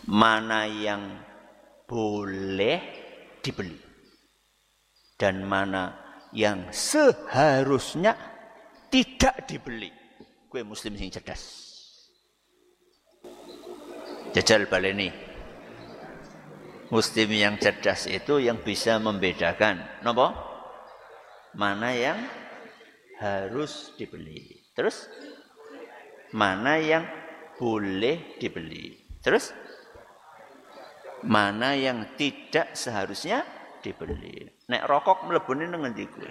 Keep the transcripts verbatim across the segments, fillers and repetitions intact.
mana yang boleh dibeli dan mana yang seharusnya tidak dibeli. Kue muslim sing cerdas. Jajal baleni. Muslim yang cerdas itu yang bisa membedakan, napa? Mana yang harus dibeli. Terus mana yang boleh dibeli. Terus mana yang tidak seharusnya dibeli. Nek rokok mlebune nang ngendi kuwi?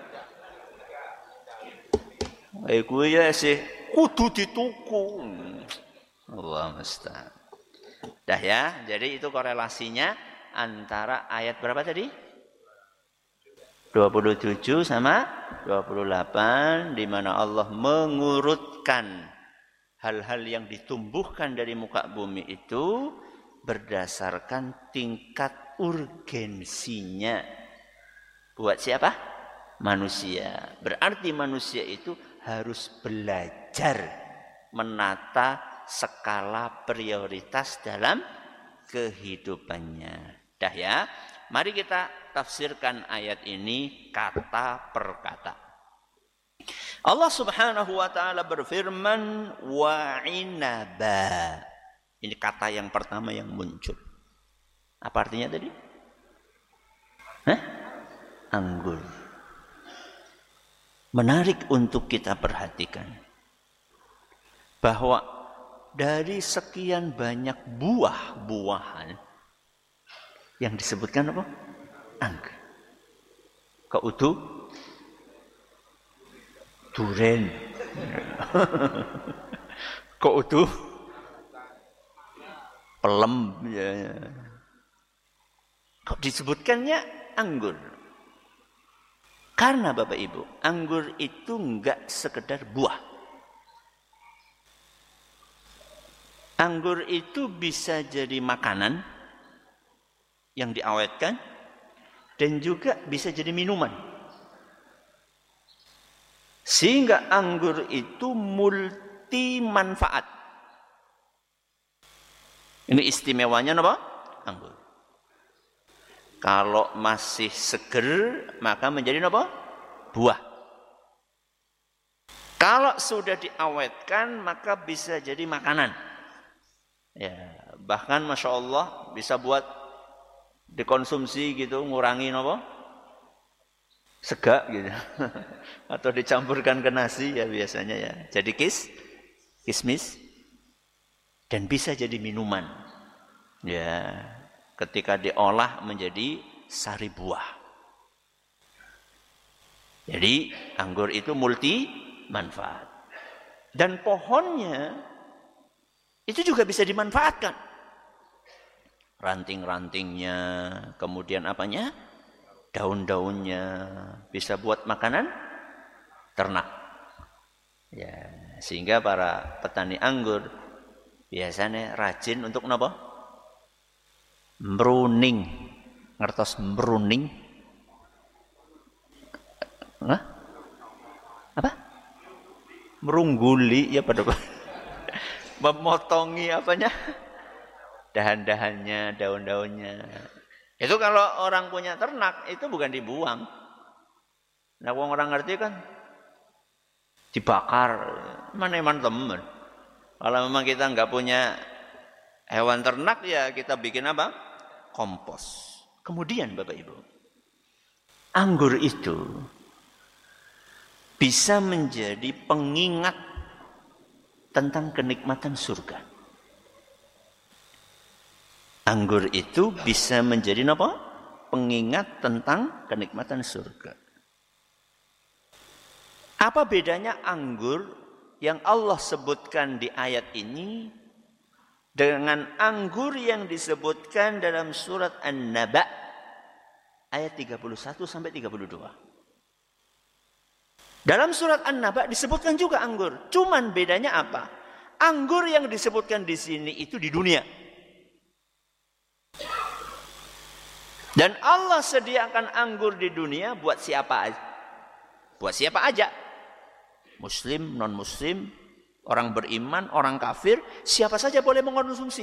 Eh kuwi ya sih kudu dituku. Allah musta'an. Dah ya, jadi itu korelasinya antara ayat berapa tadi? dua puluh tujuh sama dua puluh delapan di mana Allah mengurutkan hal-hal yang ditumbuhkan dari muka bumi itu berdasarkan tingkat urgensinya. Buat siapa? Manusia. Berarti manusia itu harus belajar menata skala prioritas dalam kehidupannya. Dah ya. Mari kita tafsirkan ayat ini kata per kata. Allah Subhanahu wa taala berfirman wa inaba. Ini kata yang pertama yang muncul. Apa artinya tadi? Hah? Anggur. Menarik untuk kita perhatikan bahwa dari sekian banyak buah-buahan yang disebutkan apa? Anggur. Keutuh, duren. Keutuh, pelem. Ya, ya. Kok disebutkannya anggur? Karena Bapak Ibu, anggur itu enggak sekedar buah. Anggur itu bisa jadi makanan yang diawetkan dan juga bisa jadi minuman. Sehingga anggur itu multi manfaat. Ini istimewanya apa? Anggur. Kalau masih seger maka menjadi apa? Buah. Kalau sudah diawetkan maka bisa jadi makanan. Ya, bahkan Masya Allah bisa buat dikonsumsi gitu, ngurangi apa? Sega gitu. Atau dicampurkan ke nasi ya biasanya ya. Jadi kis, kismis. Dan bisa jadi minuman. Ya, ketika diolah menjadi sari buah. Jadi anggur itu multi manfaat. Dan pohonnya itu juga bisa dimanfaatkan. Ranting-rantingnya, kemudian apanya? Daun-daunnya bisa buat makanan ternak. Ya, sehingga para petani anggur biasanya rajin untuk apa? Meruning. Ngertos meruning? Hah? Apa? Merungguli ya pada memotongi apanya? Dahan-dahannya, daun-daunnya. Itu kalau orang punya ternak itu bukan dibuang. Nah, orang ngerti kan dibakar. Mana emang temen. Kalau memang kita nggak punya hewan ternak ya kita bikin apa? Kompos. Kemudian Bapak Ibu, anggur itu bisa menjadi pengingat tentang kenikmatan surga. Anggur itu bisa menjadi apa? Pengingat tentang kenikmatan surga. Apa bedanya anggur yang Allah sebutkan di ayat ini dengan anggur yang disebutkan dalam surat An-Naba ayat tiga puluh satu sampai tiga puluh dua? Dalam surat An-Naba disebutkan juga anggur. Cuman bedanya apa? Anggur yang disebutkan di sini itu di dunia. Dan Allah sediakan anggur di dunia buat siapa aja. Buat siapa aja. Muslim, non-muslim, orang beriman, orang kafir, siapa saja boleh mengkonsumsi.